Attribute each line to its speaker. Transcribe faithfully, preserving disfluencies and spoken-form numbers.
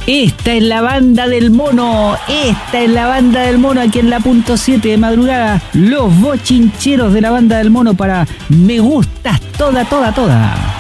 Speaker 1: Esta es la banda del mono, esta es la banda del mono aquí en la punto siete de madrugada. Los bochincheros de la banda del mono para Me Gustas Toda, Toda, Toda.